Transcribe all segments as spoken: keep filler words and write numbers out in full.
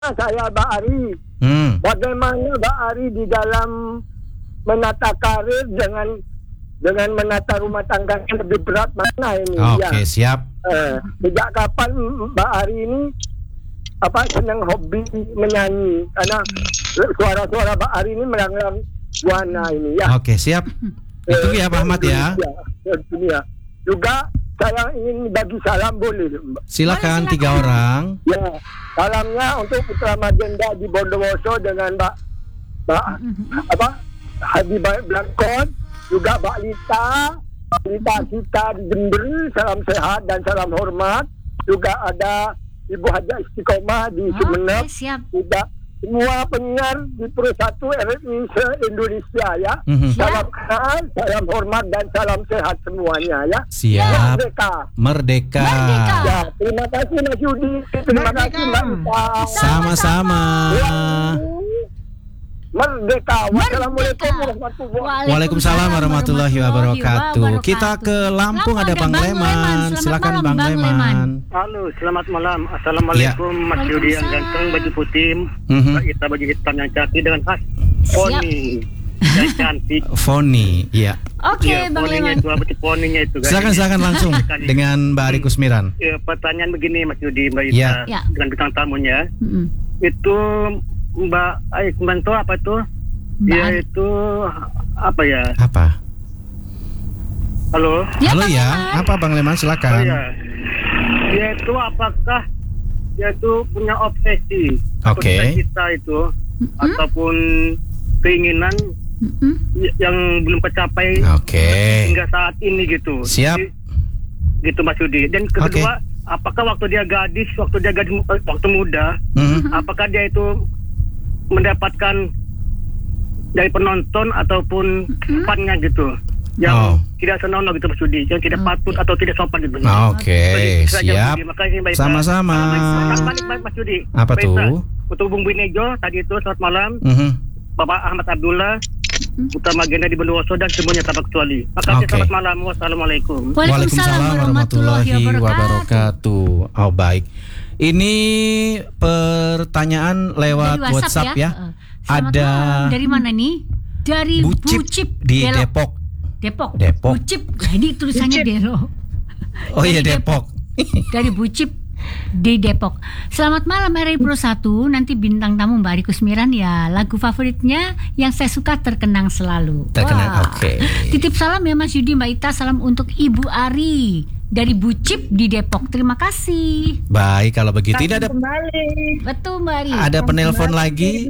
saya Mbak Ari. Hmm. Bagaimana Mbak Ari di dalam menata karir dengan dengan menata rumah tangga yang lebih berat mana ini? Oke, okay, ya. siap. Eh, sejak kapan Mbak Ari ini apa senang hobi menyanyi? Karena suara-suara Mbak Ari ini melanglang buana ini ya. Oke, okay, siap. Eh, Itu ya Pak Ahmad ya. Ya, ya. Juga saya ingin bagi salam boleh? Silakan tiga orang. Ya, salamnya untuk Putra Magenda di Bondowoso dengan Mbak Mbak apa Habibah Blankon, juga Mbak Lita, Mbak Lita Sita di Jember, salam sehat dan salam hormat. Juga ada Ibu Haja Istiqomah di Sumeneb. Oke, siap. Juga semua penyiar di Pro satu R I se-Indonesia ya. Mm-hmm. Salam kenal, salam hormat dan salam sehat semuanya ya. Siap. Merdeka. Merdeka. Merdeka. Ya, terima kasih Mas Yudi. Terima Merdeka. kasih Mbak Ita. Sama-sama. Merdeka. Wassalamualaikum warahmatullahi wabarakatuh. Waalaikumsalam warahmatullahi wabarakatuh. Kita ke Lampung, ada Bang Leman. Silakan Bang Leman. Halo, selamat malam. Assalamualaikum Ya. Mas Yudi yang ganteng, baju putih, Mhm. Mbak Ita baju hitam yang cantik dengan khas poni yang cantik. Foni, iya. Oke, Ya, Bang poninya Leman. itu apa tuh poninya itu kan? Silakan silakan langsung dengan Mbak Ari Kusmiran. Ya, pertanyaan begini Mas Yudi, Mbak Ita Ya. Ya. dengan bintang tamunya. Mm-mm. Itu Mbak Aik Bantu apa tuh? Mbak Dia Ari. itu apa ya? Apa? Halo? Ya, Halo Bang ya, Leman. apa Bang Leman? Oh Silakan. ya. Dia itu apakah dia itu punya obsesi atau Oke. cita-cita itu ataupun keinginan Mm-mm. y- yang belum tercapai Oke. hingga saat ini gitu. Siap. Jadi, gitu Mas Yudi. Dan kedua, apakah waktu dia gadis, waktu dia gadis, eh, waktu muda, Mhm. apakah dia itu mendapatkan dari penonton ataupun fannya gitu, yang Oh. tidak senonoh gitu Mas Yudi, yang tidak patut atau tidak sopan gitu. Oke, Itu saja, Mas siap. Yudi. Makasih, Mbak Ita. Sama-sama. Selamat malam, Mas Yudi. Apa Mbak Ita. tuh? Untuk Bung Binejo tadi itu selamat malam. Mhm. Bapak Ahmad Abdullah, Putra Magenda di Bondowoso dan semuanya tanpa kecuali. Makasih, Oke. selamat malam. Wassalamualaikum. Waalaikumsalam warahmatullahi wabarakatuh. Oh baik. Ini pertanyaan lewat Dari WhatsApp, ya. Eh, selamat Ada malam. Dari mana nih? Dari Bucip, Bucip, di Delok. Depok. Depok. Depok. Bucip. Nah, ini tulisannya Delo. Oh iya Dari Depok. Dari Bucip di Depok. Selamat malam R I Pro satu. Nanti bintang tamu Mbak Ari Kusmiran ya. Lagu favoritnya yang saya suka Terkenang Selalu. Terkenang, Wah. oke. Titip salam ya Mas Yudi, Mbak Ita. Salam untuk Ibu Ari dari Bucip di Depok. Terima kasih. Baik, kalau begitu ini ada Kembali. Betul Mbak Ari. ada penelpon lagi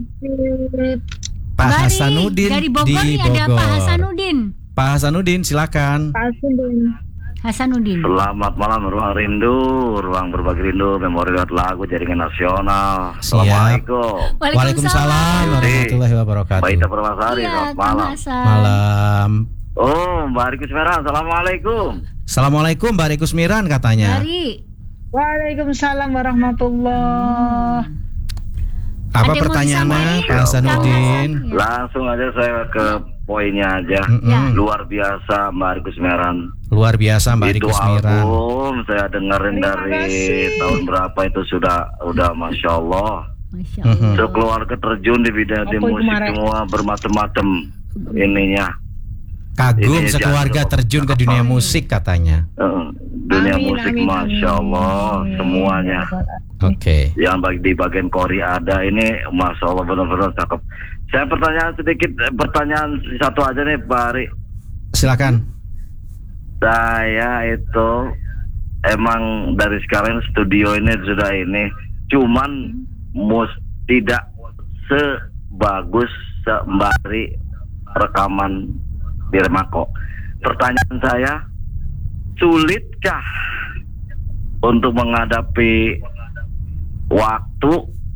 Pak Mbak Ari, Hasanuddin dari Bogor di nih ada Bogor. Pak Hasanuddin. Pak Hasanuddin, silakan. Pasudin. Hasanuddin. Selamat malam, ruang rindu, ruang berbagi rindu, memori lewat lagu jaringan nasional. Siap. Assalamualaikum. Waalaikumsalam warahmatullahi wabarakatuh. Mbak Ita Permasari, Iya, selamat malam. Kang Hasan. Malam. Oh, Mbak Ari Kusmiran, assalamualaikum. Assalamualaikum Mbak Ari Kusmiran katanya. Ari. Waalaikumsalam warahmatullah. Apa Ada yang mau pertanyaannya disampaikan? Pak Hasanuddin? Langsung aja saya ke poinnya aja. Mm-mm. Luar biasa Mbak Ari Kusmiran. Luar biasa Mbak Ari Itu Kusmiran. album saya dengerin Terima dari kasih. tahun berapa itu sudah udah masya Allah. Masya Mhm. Allah. Sekeluarga terjun di bidang di Apa itu musik kemarin? semua bermacam-macam ininya. Kagum Ini sekeluarga jangan- terjun ke dunia musik katanya. Eh, dunia Amin, musik amin, masya amin. Allah semuanya. Oke. Yang bagi di bagian Korea ada ini masya Allah benar-benar cakep. Saya pertanyaan sedikit, eh, pertanyaan satu aja nih Pak Ari. Silakan. Saya itu emang dari sekarang studio ini sudah ini, cuman mus tidak sebagus sembari rekaman di Remako. Pertanyaan saya, sulitkah untuk menghadapi waktu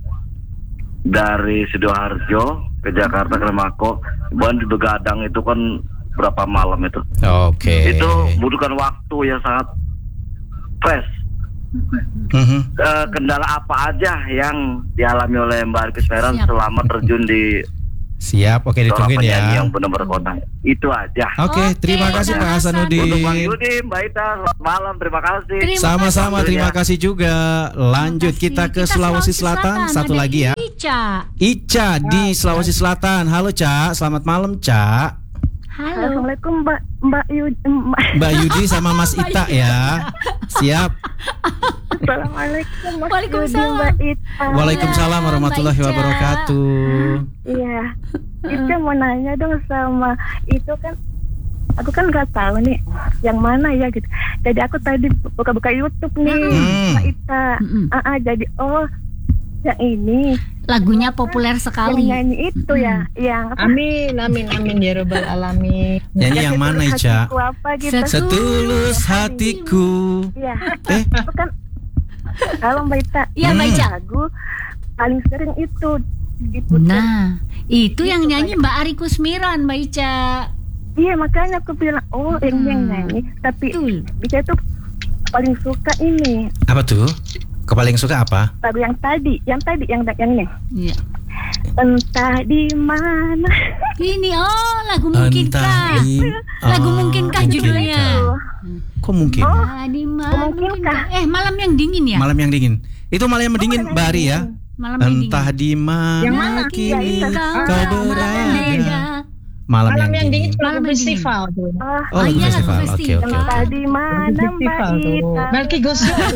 dari Sidoarjo ke Jakarta ke Remako? Bukan di Begadang itu kan berapa malam itu? Oke. Itu butuhkan waktu yang sangat stres. Mhm. Eh, kendala apa aja yang dialami oleh Mbak Ari Kusmiran Siap. selama terjun di Siap, oke ditungguin ya. Yang benar berkota. Itu aja. Oke, okay, terima Oke, kasih Pak Hasanuddin. Untuk Bang Yudi, Mbak Ita, selamat malam, terima kasih. Terima Sama-sama, kasih. terima kasih juga. Lanjut kita ke Sulawesi Selatan. Satu Ada lagi ya. Ica. Ica di Sulawesi Selatan. Halo Ca, selamat malam Ca. Halo. Assalamualaikum Mbak Mbak Yudi. Mbak. Mbak Yudi sama Mas Ita ya. Siap. Assalamualaikum Mas Waalaikumsalam. Yudi, Mbak Ita. Waalaikumsalam warahmatullahi Mbak Ica. wabarakatuh. Iya. Itu mau nanya dong sama itu kan aku kan nggak tahu nih yang mana ya gitu. Jadi aku tadi buka-buka YouTube nih Hmm. Mbak Ita. Mm-mm. Ah, ah, jadi oh yang ini Lagunya populer yang sekali. nyanyi itu ya yang apa? Amin, amin, amin ya Rabbal Alamin. Nyanyi yang mana Setulus Ica? hatiku apa gitu. Set- Setulus hatiku. Iya. Eh, Itu kan kalau Mbak Ita Iya, Mbak Hmm. Ica. lagu paling sering itu diputar. Nah, itu yang nyanyi Mbak Ari Kusmiran, Mbak Ica. Iya makanya aku bilang oh ini yang nyanyi tapi Betul. Ica tuh paling suka ini apa tuh? Kepaling suka apa? lagu yang tadi yang tadi yang yang ini Iya. entah di mana. Ini oh lagu mungkinkah. di Lagu oh, mungkinkah judulnya? Kok mungkin? Ah, di mana Mungkinkah? mungkinkah? Eh, malam yang dingin ya? Malam yang dingin. Itu malam yang dingin Mbak Ari ya. Malam yang dingin. Entah di mana Yang mana? kini Iya, itu. kau Ah, malam yang beda. berada. Malam Malam yang dingin. itu lagu Malam yang festival tuh. Oh, Oh, Oh, lagu iya, lagu festival. Oke, festival. oke, oke. entah di mana Lagu Mbak festival tuh. Ita. Melky Goeslaw.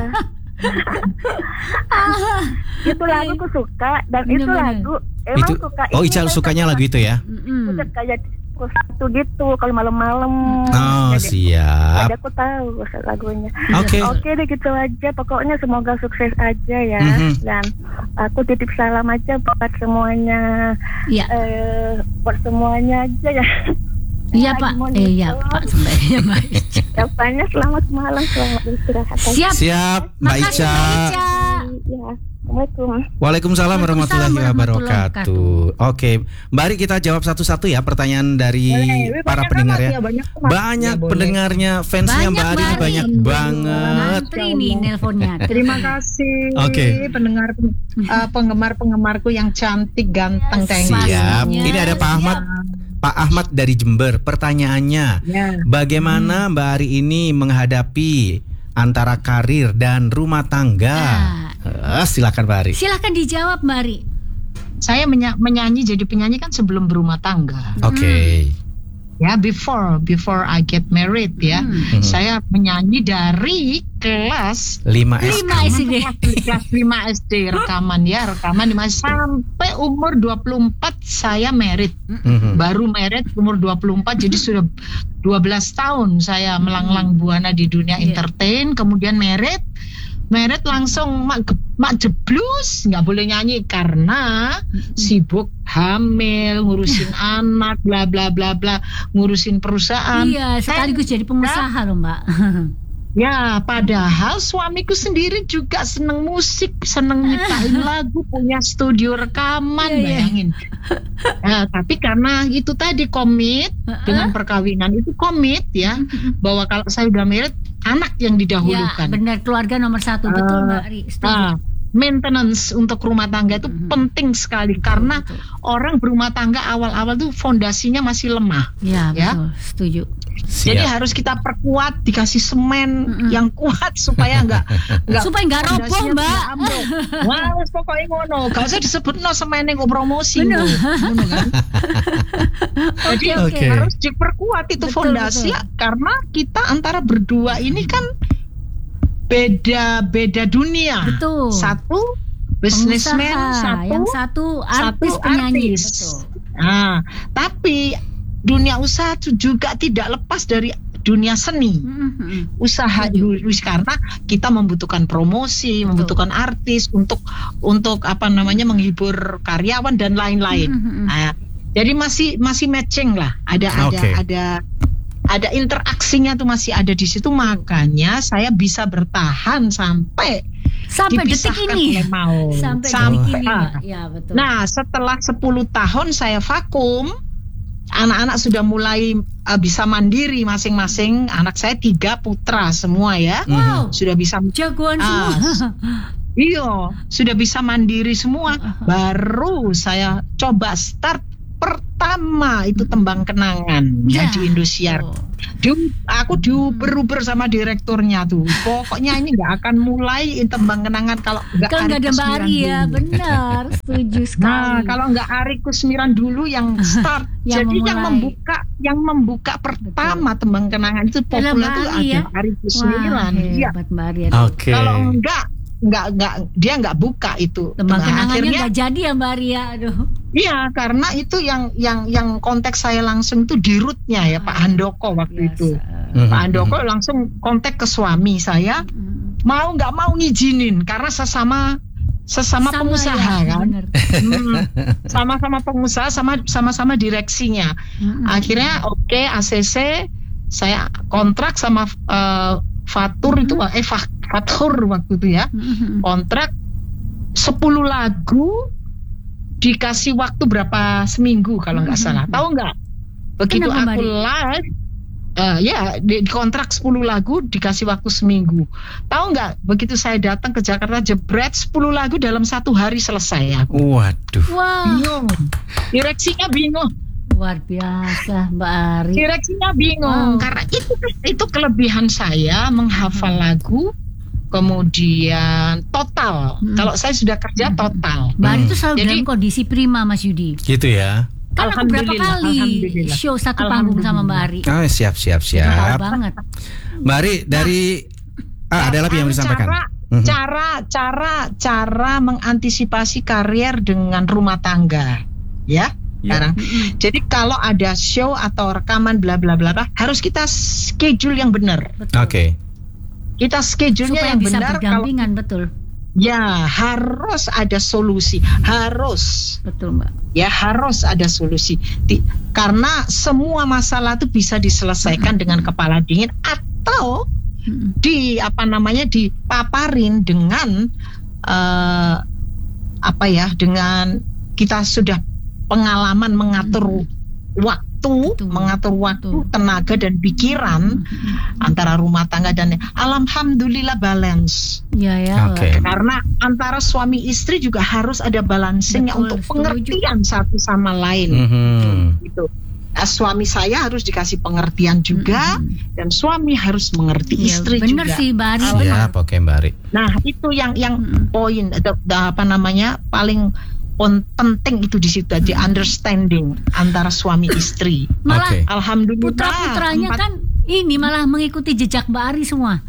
Itu lagu aku suka dan itu Bener-bener. lagu emang Itu suka oh ini Ica kan, sukanya lagu itu ya? Mm-mm. suka kayak satu gitu kalau malam-malam. Oh, Jadi- siap. Jadi aku tahu lagunya. Oke. Oke deh gitu aja. Pokoknya semoga sukses aja ya. Mhm. Dan aku titip salam aja buat semuanya. Iya. Eh, buat semuanya aja ya. Iya, Lagi Pak. mau Eh, iya, nonton. Pak. Sebenarnya, Mbak Ica. Ucapannya selamat malam, selamat istirahat. Siap. Siap, Mbak Makasih, Ica. Mbak Ica. Ya. Assalamualaikum. Waalaikumsalam warahmatullahi Waalaikumsalam wabarakatuh. Oke, mari kita jawab satu-satu ya pertanyaan dari Boleh. para Banyak pendengar amat ya. ya, banyak amat. Banyak Ya, boleh. pendengarnya, fansnya Banyak, Mbak Ari ini Mbak Ari. banyak banget. Ngantri nih nelponnya. Terima kasih Oke. pendengar uh, penggemar-penggemarku yang cantik, ganteng, thank you. Siap. Pastinya. Ini ada Pak Ahmad. Pak Ahmad dari Jember. Pertanyaannya, Ya. bagaimana Mbak Ari ini menghadapi antara karir dan rumah tangga? Eh, silakan Mbak Ari. Silahkan dijawab, Mbak Ari. Saya menya- menyanyi jadi penyanyi kan sebelum berumah tangga. Oke. Ya, before before I get married ya. Hmm. Saya menyanyi dari kelas lima S. Lima S D. kelas lima S D rekaman ya, rekaman di sampai umur dua puluh empat saya married. Mhm. Baru married umur dua puluh empat jadi sudah dua belas tahun saya melanglang buana di dunia Iya. entertain, kemudian married. Married langsung mak, mak jeblus, nggak boleh nyanyi karena sibuk hamil, ngurusin anak, bla bla bla bla, ngurusin perusahaan. Iya, sekaligus jadi pengusaha loh, Mbak. Ya, padahal suamiku sendiri juga seneng musik, seneng nyiptain lagu, punya studio rekaman, Iya, iya. bayangin. Nah, tapi karena itu tadi komit dengan perkawinan itu komit ya, bahwa kalau saya udah married, anak yang Ya, didahulukan. benar, keluarga nomor satu. Betul, Mbak Ari. Setuju. Nah, maintenance untuk rumah tangga itu Mhm. penting sekali karena betul. orang berumah tangga awal-awal tuh fondasinya masih lemah. Ya, Ya. betul. Setuju. Siap. Jadi harus kita perkuat, dikasih semen Mm-mm. yang kuat supaya enggak enggak Supaya nggak roboh, fondasinya Mbak. tidak ambruk. Wah, wis pokoknya ngono. Gak usah disebut no semen yang promosi Bener. lho. Ngono kan. Jadi Oke, oke. harus diperkuat itu Betul, fondasi betul. ya, karena kita antara berdua ini kan beda beda dunia. Betul. Satu businessman, Pengusaha. satu yang satu artis satu penyanyi. artis. Betul. Nah, tapi dunia usaha itu juga tidak lepas dari dunia seni. Mhm. Usaha Setuju. Indonesia karena kita membutuhkan promosi, membutuhkan artis untuk untuk apa namanya menghibur karyawan dan lain-lain. Mhm. Nah, jadi masih masih matching lah. Ada ada Oke. ada ada interaksinya tuh masih ada di situ, makanya saya bisa bertahan sampai Sampai detik dipisahkan ini. oleh maut. Sampai, Sampai- detik ini, ah. Mbak. Ya, betul. Nah, setelah sepuluh tahun saya vakum, anak-anak sudah mulai uh, bisa mandiri masing-masing. Anak saya tiga putra semua ya. Wow. Sudah bisa Jagoan Ah, semua. Iya, sudah bisa mandiri semua. Baru saya coba start pertama itu tembang kenangan ya, Ya. di Indosiar. Oh. Di, aku diuber-uber sama direkturnya tuh. Pokoknya ini nggak akan mulai tembang kenangan kalau nggak Kalau nggak ada Mbak Kusmiran Ari ya, dulu. benar, setuju sekali. Nah, kalau nggak Ari Kusmiran dulu yang start, Yang jadi yang memulai. membuka, yang membuka pertama tembang kenangan itu Adalah populer Mbak tuh Ari ada ya? Ari Kusmiran. Wah, Iya. hebat Mbak Ari. Oke. Kalau enggak, enggak, enggak, dia enggak buka itu. Tembang Nah, kenangannya akhirnya, nggak jadi ya Mbak Ari ya, aduh. iya, karena itu yang yang yang konteks saya langsung itu di rootnya ya Pak Handoko waktu Biasa. itu. Mhm. Pak Handoko langsung kontak ke suami saya, Mm. mau nggak mau ngizinin karena sesama sesama Sama pengusaha ya, kan. bener. Hmm, sama-sama pengusaha, sama sama-sama direksinya. Mm-mm. Akhirnya oke A C C saya kontrak sama eh, Fatur itu eh Fa- Fatur waktu itu ya. Mm-mm. Kontrak sepuluh lagu dikasih waktu berapa seminggu kalau nggak salah. Tahu nggak? Begitu Kenapa, aku Mbak Ari? live eh, ya di, di kontrak sepuluh lagu dikasih waktu seminggu. Tahu nggak? Begitu saya datang ke Jakarta jebret sepuluh lagu dalam satu hari selesai aku. Waduh. Wah, Bingung. Direksinya bingung. luar biasa Mbak Ari. Direksinya bingung Wow. karena itu itu kelebihan saya menghafal lagu, kemudian total. Hmm. Kalau saya sudah kerja total. Mbak Ari Hmm. itu selalu Jadi- dalam kondisi prima Mas Yudi. Gitu ya. Kan aku berapa Alhamdulillah, kali alhamdulillah. show satu panggung sama Mbak Ari. Oh, siap siap Tahu siap. banget. Mbak Ari dari ah, ada lagi yang mau disampaikan. Cara, Mhm. cara, cara, cara mengantisipasi karier dengan rumah tangga, ya. Ya. Sekarang, jadi kalau ada show atau rekaman bla bla bla bla, harus kita schedule yang benar. Betul. Oke. Kita schedule-nya Supaya yang bisa benar. Kalau berdampingan, betul. ya harus ada solusi, harus. Betul Mbak. Ya harus ada solusi. Di- karena semua masalah itu bisa diselesaikan dengan kepala dingin atau Mm-mm. di apa namanya dipaparin dengan eh, apa ya dengan kita sudah pengalaman mengatur waktu, Betul. mengatur waktu, Betul. tenaga dan pikiran antara rumah tangga dan alhamdulillah balance. Ya ya. Oke. Karena antara suami istri juga harus ada balancingnya Betul, untuk setuju. pengertian satu sama lain. Mhm. Gitu. Nah, suami saya harus dikasih pengertian juga dan suami harus mengerti Ya, istri bener juga. sih Mbak Ari. Siap, oke Mbak Ari. Nah itu yang yang Mm-mm. poin ada- ada apa namanya paling pon- penting itu di situ di understanding antara suami istri. Malah Oke. Alhamdulillah. putra-putranya empat- kan ini malah mengikuti jejak Mbak Ari semua.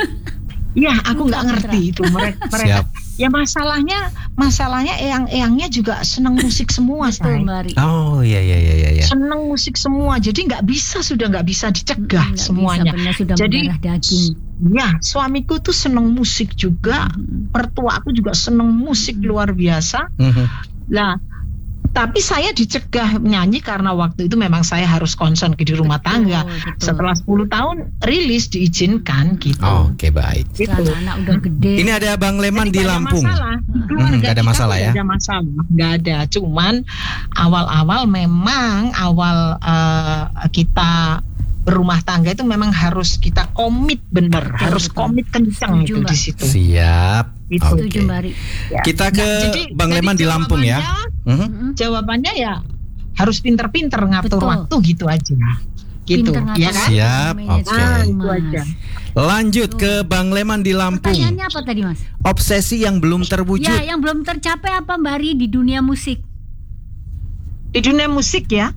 Iya, aku nggak putra-putra. ngerti itu mereka. mereka. Siap. Ya masalahnya, masalahnya eyang-eyangnya juga senang musik semua, Betul say. Mbak Ari. Oh iya iya iya iya. Senang musik semua, jadi nggak bisa sudah nggak bisa dicegah Nggak semuanya. Bisa, benar, sudah Jadi mendarah daging. ya suamiku tuh senang musik juga, Mm-mm. mertua aku juga senang musik luar biasa. Mhm. Lah, tapi saya dicegah nyanyi karena waktu itu memang saya harus konsen ke di rumah Betul, tangga. betul. Setelah sepuluh tahun rilis diizinkan gitu. Oh, oke baik. Gitu. Setelah anak udah gede. Ini ada Bang Leman Jadi di nggak ada Lampung. masalah. Hmm, Keluarga nggak ada kita masalah ya? nggak ada masalah, nggak ada. Cuman awal-awal memang awal eh, kita berumah tangga itu memang harus kita komit bener, Betul, harus betul. komit kencang Setuju, itu Mbak. di situ. Siap. Itu. Oke. Setuju Mbak Ari. Ya. Kita ke Nah, jadi- Bang jadi Leman di Lampung ya. jawabannya- Mhm. Mm-mm. Jawabannya ya harus pinter-pinter ngatur Betul. waktu gitu aja. Gitu, Pinter ngatur ya kan? Siap, manajemen, oke. Nah, itu Mas. aja. Lanjut ke Bang Leman di Lampung. Pertanyaannya apa tadi Mas? Obsesi yang belum terwujud. Ya, yang belum tercapai apa Mbak Ari di dunia musik? Di dunia musik ya,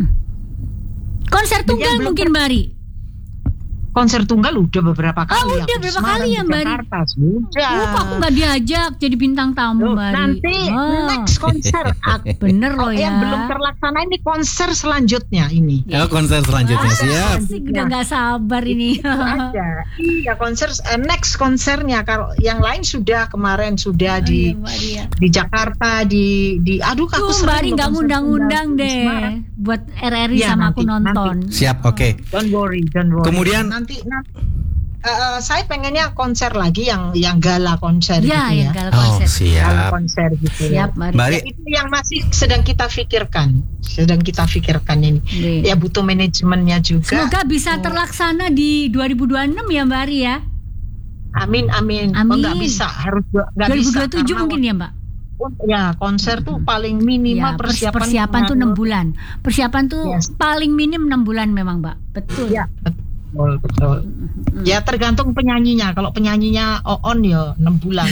Konser tunggal belum mungkin Mbak Ari. konser tunggal udah beberapa kali. Oh, udah aku di berapa Semarang, kali ya, di Mbak Ari? Jakarta, sudah. Oh, kok aku nggak diajak jadi bintang tamu Loh, Mbak Ari? nanti Oh, next konser aku, bener loh ya. yang belum terlaksana ini konser selanjutnya ini. Oh, konser selanjutnya siap. Asik, udah nggak sabar ini. Itu aja. Iya konser eh, next konsernya kalau yang lain sudah kemarin sudah Oh, iya, di Mbak Ari ya. di Jakarta di di aduh Tuh, aku Mbak sering Ari loh nggak konser ngundang-ngundang tunggal di deh Semarang. buat R R I Iya, sama aku nanti, nonton. Siap, oke. Don't worry, don't worry. Kemudian- nanti nanti eh, eh, saya pengennya konser lagi yang yang gala Ya, konser gitu yang ya. gala Oh, konser. Gala siap. konser gitu. Siap, Mbak Ari. Mbak Ari, Ya, itu yang masih sedang kita pikirkan, sedang kita pikirkan ini. Nih. Ya butuh manajemennya juga. Semoga bisa terlaksana di dua ribu dua puluh enam ya Mbak Ari ya. Amin amin. Amin. Oh, nggak bisa, harus nggak dua ribu bisa. dua puluh tujuh karena mungkin ya Mbak. ya konser tuh paling minimal Ya, persiapan persiapan tuh enam bulan. Persiapan tuh Yes. paling minim enam bulan memang, Mbak. Betul. Ya, betul, betul. Ya tergantung penyanyinya. Kalau penyanyinya on ya enam bulan.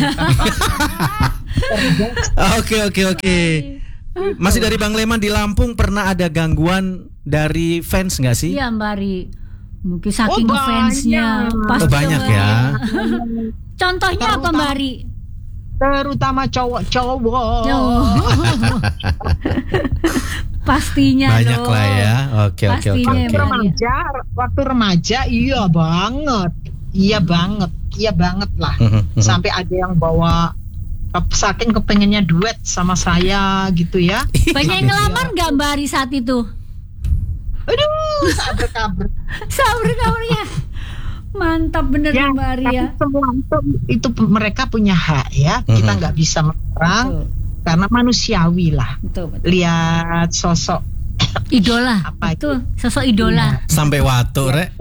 Oke oke oke. Masih dari Bang Leman di Lampung, pernah ada gangguan dari fans nggak sih? Iya, Mbak Ari. Mungkin saking Oh, fansnya. banyak. Pasti Oh, banyak ya. Contohnya apa, Terutama- Mbak Ari? Terutama cowok-cowok. Oh. Pastinya Banyak loh. lah ya. Oke oke oke Pastinya, oke. Mbak. Remaja, waktu remaja iya banget. Iya banget. Iya banget lah. Mhm, mhm. Sampai ada yang bawa ke- saking kepengennya duet sama saya gitu ya. Banyak yang ngelamar nggak Mbak Ari saat itu? Aduh, sabar-sabar. Sabar kabarnya. Mantap bener Ya, Mbak Ari tapi ya. semua itu, itu mereka punya hak ya. Kita Mhm. nggak bisa melarang karena manusiawi lah. Betul, betul. Lihat sosok Idola. Apa itu? Betul. Sosok idola. Sampai watu rek.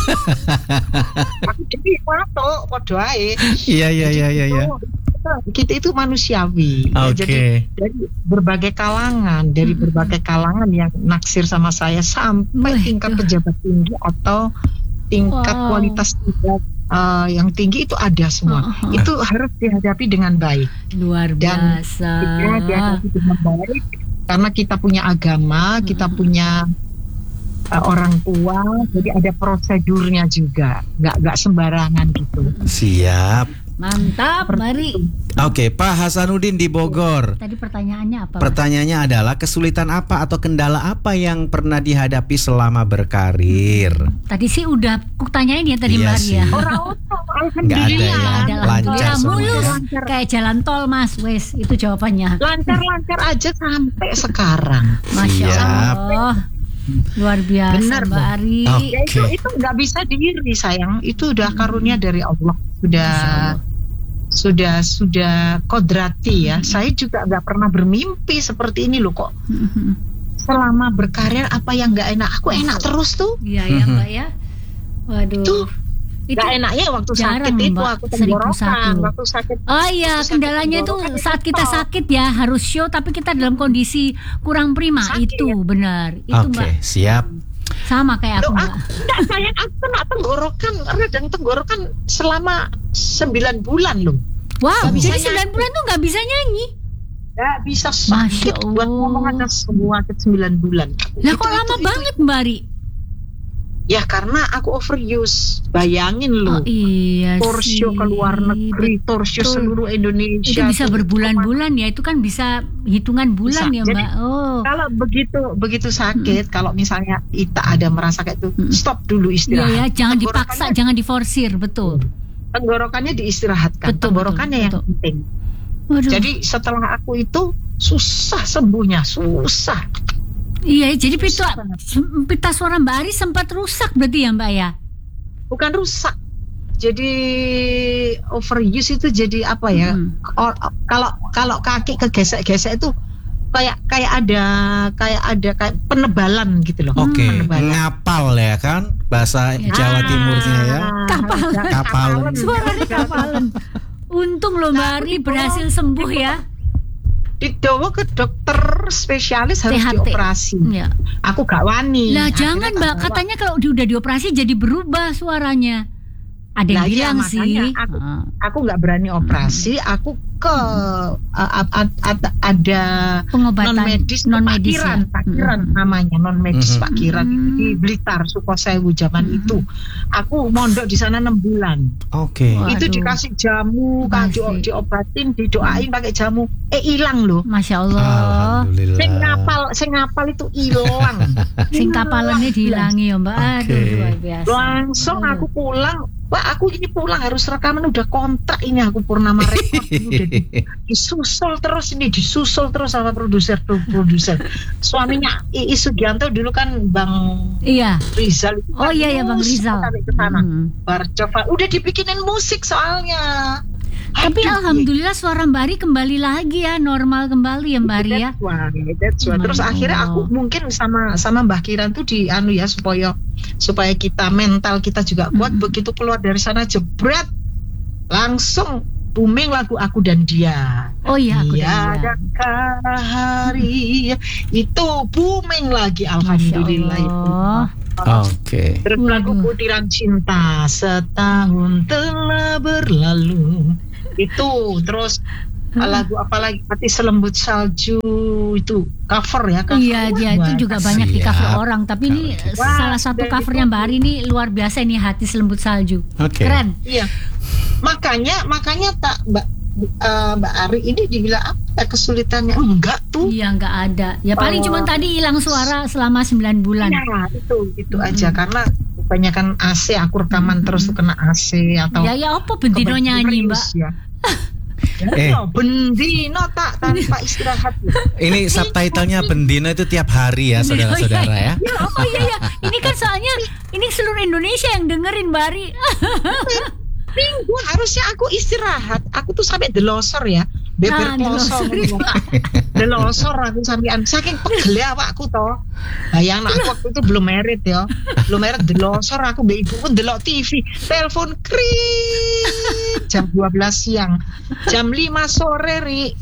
aku jadi foto podo ae. Iya iya iya iya iya. Kita itu manusiawi. Ya, Oke. Jadi dari berbagai kalangan, dari berbagai kalangan yang naksir sama saya sampai Wih, tingkat tuh. pejabat tinggi atau tingkat Wow. kualitas tingkat uh, yang tinggi itu ada semua. Oh, oh. Itu harus dihadapi dengan baik. Luar Dan biasa. Kita dihadapi dengan baik karena kita punya agama, kita punya uh, orang tua, jadi ada prosedurnya juga, nggak nggak sembarangan gitu. Siap. Mantap, Mari. Oke, Pak Hasanuddin di Bogor. Tadi pertanyaannya apa? Mas? Pertanyaannya adalah kesulitan apa atau kendala apa yang pernah dihadapi selama berkarir? Tadi sih udah aku tanyain ya tadi Iya Mbak Ari ya. sih. Orang-orang, Nggak ada ya, alhamdulillah. Ada lancar ya, semua mulus ya. kayak jalan tol Mas, wes itu jawabannya. Lancar-lancar aja sampai sekarang. Masya Siap. Allah. Luar biasa Benar, Mbak Bang. Ari. Oke. Ya itu itu nggak bisa diri sayang. Itu udah karunia dari Allah. Sudah Masya Allah. sudah sudah kodrati ya. Saya juga nggak pernah bermimpi seperti ini loh kok. Selama berkarir apa yang nggak enak? Aku enak terus tuh. Iya ya Mbak ya. Waduh. Tuh. Itu Nggak enaknya waktu jarang, sakit itu Mbak, aku seribu tenggorokan. satu. Waktu sakit. Oh iya, Waktu sakit kendalanya itu tenggorokan saat kita stop. sakit ya harus show tapi kita dalam kondisi kurang prima. Sakit. Itu benar. Itu Oke, Mbak. siap. Sama kayak aku Loh, Mbak. aku, enggak, sayang aku kena tenggorokan, radang tenggorokan selama sembilan bulan loh. Wow, Nggak bisa jadi sembilan bulan tuh nggak bisa nyanyi. Nggak bisa Masya sakit buat Allah. ngomong aja semua sakit sembilan bulan. Lah Itu- kok itu- lama itu- banget Mbak Ari? Ya karena aku overuse. Bayangin Oh loh. iya Torsio sih. ke luar negeri, torsio Betul. seluruh Indonesia. Itu bisa tuh. berbulan-bulan ya, itu kan bisa hitungan bulan Bisa. ya Jadi, Mbak. Oh. Kalau begitu begitu sakit, kalau misalnya kita ada merasa kayak itu, Mm. stop dulu Iya istirahat. ya, jangan dipaksa, Tenggorokannya- jangan diforsir, betul. Tenggorokannya diistirahatkan. Betul, Tenggorokannya betul, yang betul. penting. Waduh. Jadi setelah aku itu susah sembuhnya, susah. Iya, jadi pita, Susah banget. pita suara Mbak Ari sempat rusak berarti ya Mbak ya? Bukan rusak. Jadi overuse itu jadi apa ya? Hmm. Or- kalau kalau kaki kegesek-gesek itu kayak kayak ada kayak ada kayak penebalan gitu loh. Oke, Penebalan. ngapal ya kan bahasa Ya. Jawa Timurnya ya. Kapalan. Kapalan. Suaranya kapalan. Untung loh Mbak Ari berhasil sembuh ya. Dibawa ke dokter spesialis harus T H T. dioperasi. Ya. Aku gak wani. Lah Akhirnya jangan tak Mbak, bawa. katanya kalau di- udah dioperasi jadi berubah suaranya. Ada yang Lah iya, bilang sih. makanya aku Ah. aku nggak berani operasi. Aku ke a- a- a- a- ada Pengobatan non medis non Pak medis Kiran, ya. Pak Kiran Mm-mm. namanya non medis Mhm. Pak Kiran Mm. di Blitar Sukosewu zaman Mm. itu. Aku mondok di sana enam bulan. Oke. Wah. Itu Waduh. dikasih jamu, kan di, Masih. diobatin, didoain pakai jamu. Eh hilang loh. Masya Allah. Alhamdulillah. Sing ngapal, sing ngapal itu hilang. Sing kapalannya dihilangi ya Mbak. Aduh Oke. luar biasa. Langsung aku pulang. Wah aku ini pulang harus rekaman udah kontrak ini aku Purnama Record udah di- disusul terus ini disusul terus sama produser produser suaminya I I Sugianto dulu kan Bang Iya. Rizal itu Oh kan iya ya Bang terus Rizal. sampai ke sana. Hmm. Bar coba udah dibikinin musik soalnya. Tapi Aduh, alhamdulillah suara Mbak Ari kembali lagi ya, normal kembali ya Mbak Ari ya. That's why, that's why. Terus Masya akhirnya Allah. aku mungkin sama sama Mbah Kiran tuh di anu ya supaya supaya kita mental kita juga kuat. Mm-mm. Begitu keluar dari sana jebret langsung booming lagu Aku dan Dia. Oh iya, Aku dan Dia. Tiadakah hari itu booming lagi, alhamdulillah itu. Oke. Terus lagu Butiran Cinta, Setahun Telah Berlalu. Itu terus lagu apa lagi? Hati Selembut Salju, itu cover ya, cover. Iya, dia itu juga banyak di cover orang, tapi ini Wah, salah satu covernya Mbak Ari ini luar biasa ini, Hati Selembut Salju. Oke. Keren. Iya. Makanya makanya tak Mbak uh, Mbak Ari ini dibilang apa kesulitannya? Enggak tuh. Iya, enggak ada. Ya paling Oh. cuma tadi hilang suara selama sembilan bulan. Ya, itu itu aja karena kebanyakan A C, aku rekaman terus tuh kena A C atau Ya ya apa bendino nyanyi, Mbak? Ya. Eh. Ya, bendino tak tanpa istirahat. Ini subtitlenya Bendino itu tiap hari ya, saudara-saudara ya. Oh iya ya, ini kan soalnya ini seluruh Indonesia yang dengerin Mbak Ari. Minggu harusnya aku istirahat. Aku tuh sampai delosor ya, beber Ah, klosor, delosor. delosor aku sampean saking pegel awakku toh. Bayang aku waktu itu belum merit ya, belum merit delosor aku mbek ibuku ndelok T V, telepon kring jam dua belas siang, jam lima sore ri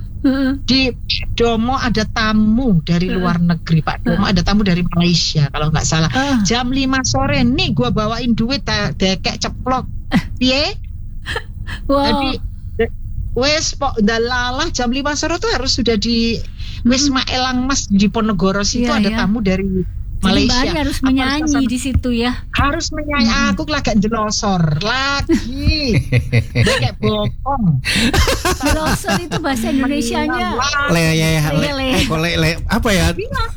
di Domo ada tamu dari luar negeri, Pak Domo ada tamu dari Malaysia kalau nggak salah. Jam lima sore nih gua bawain duit dekek ceplok. Piye? Wow. Jadi wes pok dalalah jam lima sore tuh harus sudah di Wisma Elang Mas di Ponegoro situ Iya, ada iya. tamu dari Jadi Malaysia. Mbak Ari harus Apa menyanyi sama- di situ ya. harus menyanyi. Aku lagi jelosor lagi. Dia kayak bokong. Delosor itu bahasa Indonesianya. Le ya ya le, Le, le. eh, kok le, le apa ya?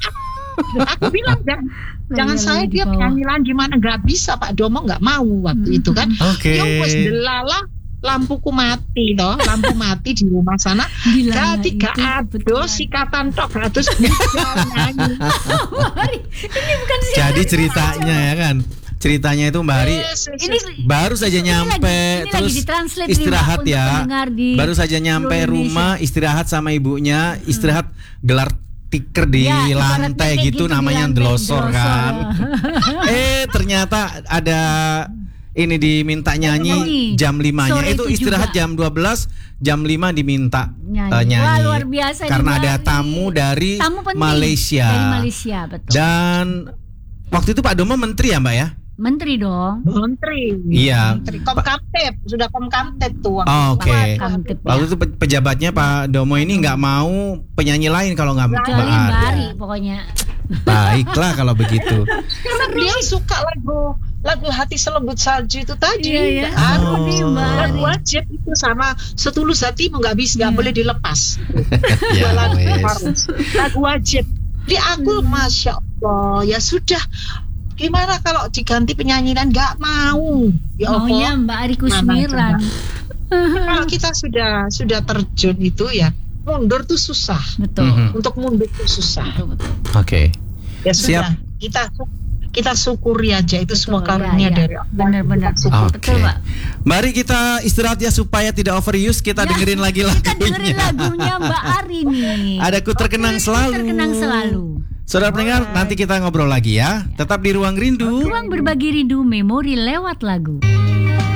Aku bilang jangan, jangan Iya, saya di dia bawah. penyanyi gimana, nggak bisa Pak Domo nggak mau waktu itu kan. Oke. Ya wes delala lampuku mati toh, lampu mati di rumah sana. Gila, Jadi itu gak ada kebetulan. sikatan tok terus bisa nyanyi. Mbak Ari, ini bukan sih. Jadi ceritanya ya kan. Ceritanya itu Mbak Ari Yes, yes, Ini yes. baru saja Ini nyampe lagi- ini terus lagi ditranslate nih, istirahat Mbak, untuk ya. pendengar di Baru saja nyampe seluruh rumah, istirahat sama ibunya, istirahat gelar tiker di Ya, ibaratnya lantai kayak gitu, gitu di namanya lantai, delosor delosor, kan. ya. eh ternyata ada ini diminta nyanyi Nyanyi. jam limanya. Sore Itu itu istirahat juga. jam dua belas, jam lima diminta Nyanyi. eh, nyanyi. Wah, luar biasa nih, Karena Mbak ada Ari. tamu dari Tamu penting Malaysia. Dari Malaysia, betul. Dan waktu itu Pak Domo menteri ya Mbak ya? Menteri dong. Menteri. Iya. Menteri Komkamtib, sudah Komkamtib tuh. waktu Oh, itu. oke. Komkamtib, ya. Waktu itu pe- pejabatnya Pak Domo ini nggak mau penyanyi lain kalau nggak Mbak Kecuali Mbak Ari. Ari pokoknya. Baiklah kalau begitu. Karena beliau suka lagu lagu Hati Selembut Salju itu tadi. Iya, ya. Anu Oh. nih, Mbak. Ari. Lagu wajib itu sama Setulus Hatimu nggak bisa, nggak Iya. boleh dilepas. Ya, Dua lagu wes. harus. Lagu wajib. Di aku masya Allah ya sudah. Gimana kalau diganti penyanyi dan nggak mau? Ya Maunya Allah. Mbak Ari Mana Kusmiran. Kalau kita sudah sudah terjun itu ya mundur tuh susah. Betul. Mhm. Untuk mundur tuh susah. Betul, betul. Oke. Ya Siap. sudah. Kita kita syukuri aja itu semua Betul, karunia ya, ya. dari Allah. Benar-benar. Kita syukuri. Oke. Betul, Mbak. Mari kita istirahat ya supaya tidak overuse. Kita Ya, dengerin lagi Kita dengerin lagunya. lagunya Mbak Ari nih. Ada Ku Terkenang Selalu. Terkenang selalu. Saudara pendengar, nanti kita ngobrol lagi ya. Tetap di Ruang Rindu. Ruang berbagi rindu memori lewat lagu.